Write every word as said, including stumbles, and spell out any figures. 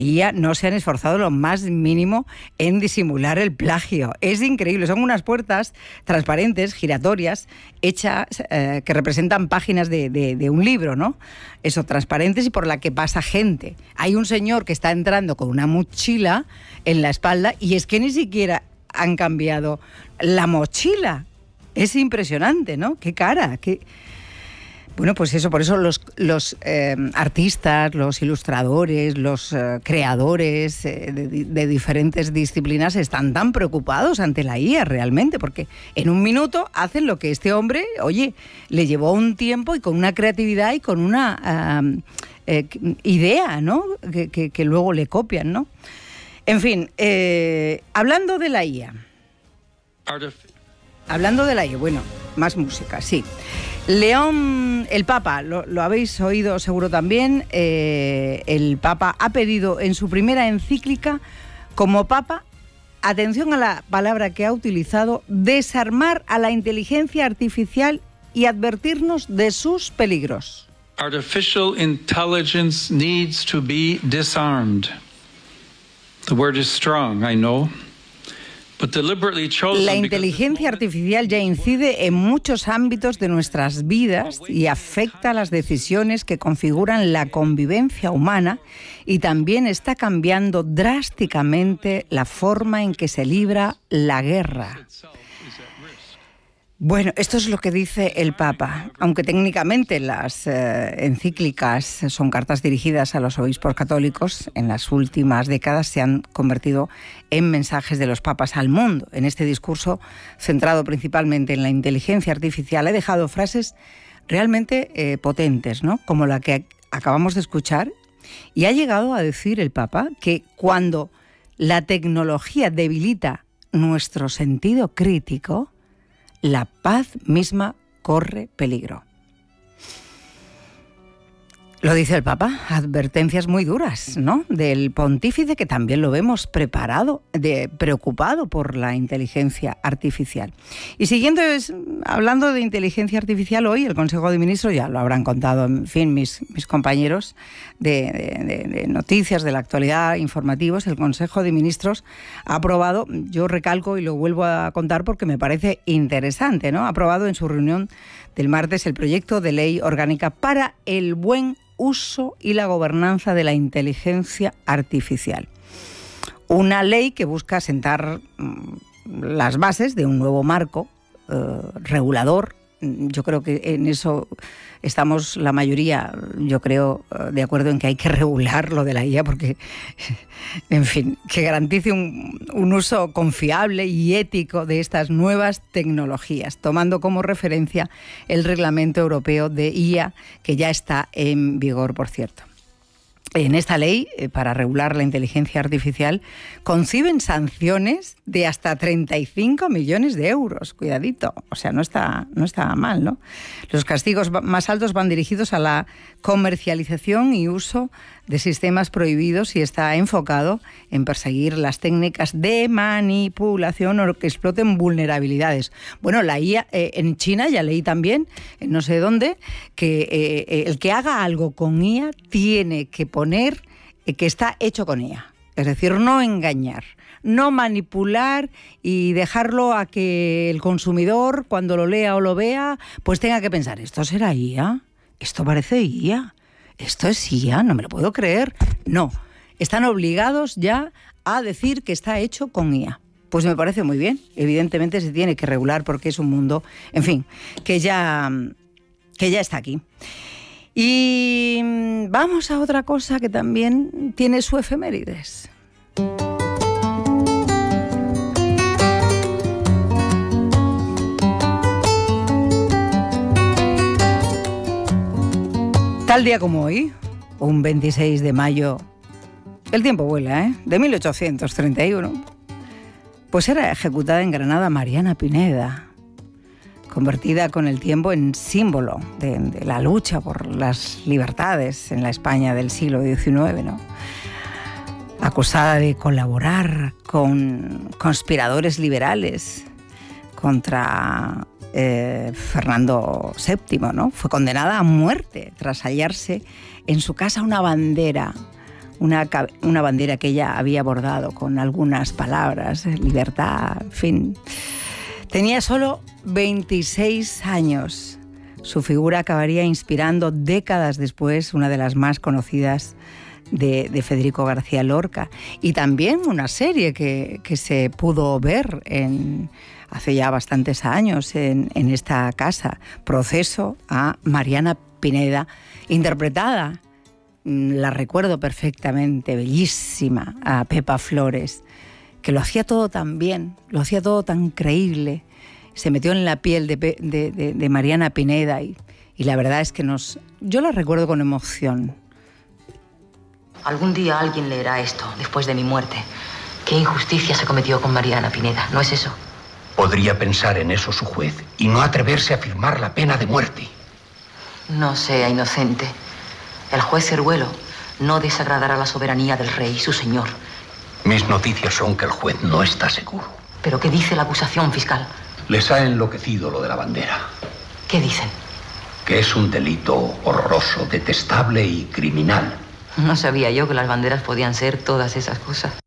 ya no se han esforzado lo más mínimo en disimular el plagio. Es increíble, son unas puertas transparentes, giratorias, hechas, eh, que representan páginas de, de, de un libro, ¿no? Eso, transparentes, y por la que pasa gente. Hay un señor que está entrando con una mochila en la espalda y es que ni siquiera han cambiado la mochila. Es impresionante, ¿no? Qué cara, qué... Bueno, pues eso, por eso los, los eh, artistas, los ilustradores, los eh, creadores eh, de, de diferentes disciplinas están tan preocupados ante la I A realmente, porque en un minuto hacen lo que este hombre, oye, le llevó un tiempo y con una creatividad y con una uh, eh, idea, ¿no? Que, que, que luego le copian, ¿no? En fin, eh, hablando de la I A. Hablando de la I A, bueno, más música, sí. León, el Papa, lo, lo habéis oído seguro también, eh, el Papa ha pedido en su primera encíclica como Papa, atención a la palabra que ha utilizado, desarmar a la inteligencia artificial y advertirnos de sus peligros. Artificial intelligence needs to be disarmed. The word is strong, I know. La inteligencia artificial ya incide en muchos ámbitos de nuestras vidas y afecta a las decisiones que configuran la convivencia humana, y también está cambiando drásticamente la forma en que se libra la guerra. Bueno, esto es lo que dice el Papa. Aunque técnicamente las eh, encíclicas son cartas dirigidas a los obispos católicos, en las últimas décadas se han convertido en mensajes de los papas al mundo. En este discurso, centrado principalmente en la inteligencia artificial, he dejado frases realmente eh, potentes, ¿no? Como la que acabamos de escuchar, y ha llegado a decir el Papa que cuando la tecnología debilita nuestro sentido crítico, la paz misma corre peligro. Lo dice el Papa, advertencias muy duras, ¿no?, del pontífice, que también lo vemos preparado, de, preocupado por la inteligencia artificial. Y siguiendo, es, hablando de inteligencia artificial, hoy el Consejo de Ministros, ya lo habrán contado, en fin, mis, mis compañeros de, de, de noticias, de la actualidad, informativos, el Consejo de Ministros ha aprobado, yo recalco y lo vuelvo a contar porque me parece interesante, ¿no?, ha aprobado en su reunión del martes el proyecto de ley orgánica para el buen uso y la gobernanza de la inteligencia artificial. Una ley que busca sentar mmm, las bases de un nuevo marco eh, regulador. Yo creo que en eso estamos la mayoría, yo creo, de acuerdo en que hay que regular lo de la I A porque, en fin, que garantice un, un uso confiable y ético de estas nuevas tecnologías, tomando como referencia el Reglamento Europeo de I A, que ya está en vigor, por cierto. En esta ley, eh, para regular la inteligencia artificial, conciben sanciones de hasta treinta y cinco millones de euros. Cuidadito, o sea, no está, no está mal, ¿no? Los castigos más altos van dirigidos a la comercialización y uso de sistemas prohibidos y está enfocado en perseguir las técnicas de manipulación o que exploten vulnerabilidades. Bueno, la I A, eh, en China ya leí también, eh, no sé dónde, que eh, el que haga algo con I A tiene que poner eh, que está hecho con I A. Es decir, no engañar, no manipular y dejarlo a que el consumidor, cuando lo lea o lo vea, pues tenga que pensar, ¿esto será I A? ¿Esto parece I A? ¿Esto es I A? No me lo puedo creer. No, están obligados ya a decir que está hecho con I A. Pues me parece muy bien. Evidentemente se tiene que regular porque es un mundo, en fin, que ya, que ya está aquí. Y vamos a otra cosa que también tiene su efemérides. Tal día como hoy, un veintiséis de mayo, el tiempo vuela, ¿eh?, de mil ochocientos treinta y uno, pues era ejecutada en Granada Mariana Pineda, convertida con el tiempo en símbolo de, de la lucha por las libertades en la España del siglo diecinueve, ¿no? Acusada de colaborar con conspiradores liberales contra eh, Fernando séptimo, ¿no? Fue condenada a muerte tras hallarse en su casa una bandera una, una bandera que ella había bordado con algunas palabras, libertad, en fin. Tenía solo veintiséis años. Su figura acabaría inspirando décadas después una de las más conocidas de, de Federico García Lorca. Y también una serie que, que se pudo ver en, hace ya bastantes años en, en esta casa, Proceso a Mariana Pineda, interpretada, la recuerdo perfectamente, bellísima, a Pepa Flores, que lo hacía todo tan bien, lo hacía todo tan creíble. Se metió en la piel de, de, de, de Mariana Pineda y, y la verdad es que nos, yo la recuerdo con emoción. Algún día alguien leerá esto, después de mi muerte. ¿Qué injusticia se cometió con Mariana Pineda? ¿No es eso? Podría pensar en eso su juez y no atreverse a firmar la pena de muerte. No sea inocente. El juez Ceruelo no desagradará la soberanía del rey, su señor. Mis noticias son que el juez no está seguro. ¿Pero qué dice la acusación, fiscal? Les ha enloquecido lo de la bandera. ¿Qué dicen? Que es un delito horroroso, detestable y criminal. No sabía yo que las banderas podían ser todas esas cosas.